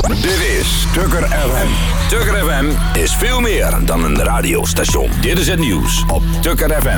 Dit is Tukker FM. Tukker FM is veel meer dan een radiostation. Dit is het nieuws op Tukker FM.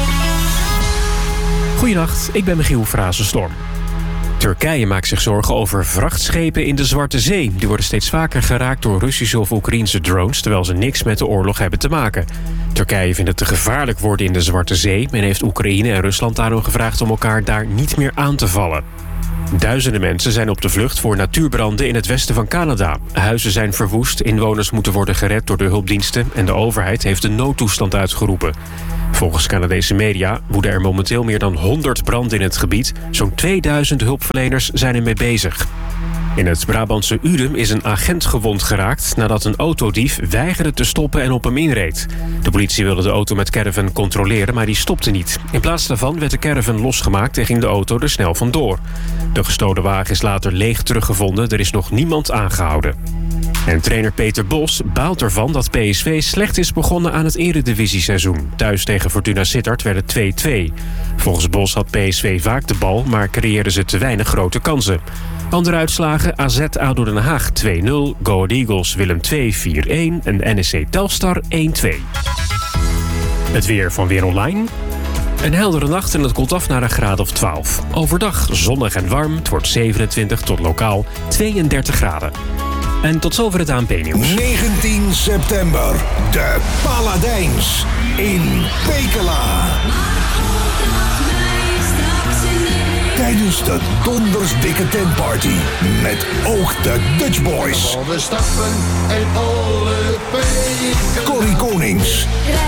Goedenacht, ik ben Michiel Frazenstorm. Turkije maakt zich zorgen over vrachtschepen in de Zwarte Zee. Die worden steeds vaker geraakt door Russische of Oekraïense drones, terwijl ze niks met de oorlog hebben te maken. Turkije vindt het te gevaarlijk worden in de Zwarte Zee en heeft Oekraïne en Rusland daarom gevraagd om elkaar daar niet meer aan te vallen. Duizenden mensen zijn op de vlucht voor natuurbranden in het westen van Canada. Huizen zijn verwoest, inwoners moeten worden gered door de hulpdiensten en de overheid heeft een noodtoestand uitgeroepen. Volgens Canadese media woeden er momenteel meer dan 100 branden in het gebied. Zo'n 2000 hulpverleners zijn ermee bezig. In het Brabantse Udem is een agent gewond geraakt nadat een autodief weigerde te stoppen en op hem inreed. De politie wilde de auto met caravan controleren, maar die stopte niet. In plaats daarvan werd de caravan losgemaakt en ging de auto er snel vandoor. De gestolen wagen is later leeg teruggevonden, er is nog niemand aangehouden. En trainer Peter Bos baalt ervan dat PSV slecht is begonnen aan het eredivisie-seizoen. Thuis tegen Fortuna Sittard werd het 2-2. Volgens Bos had PSV vaak de bal, maar creëerden ze te weinig grote kansen. Andere uitslagen: AZ ADO Den Haag 2-0, Go Ahead Eagles Willem II 4-1 en NEC Telstar 1-2. Het weer van Weer Online. Een heldere nacht en het koelt af naar een graad of 12. Overdag zonnig en warm, het wordt 27 tot lokaal 32 graden. En tot zover het ANP-nieuws. 19 september, de Paladijns in Pekela. Tijdens de dondersdikke tentparty met ook de Dutch Boys. Corrie Konings.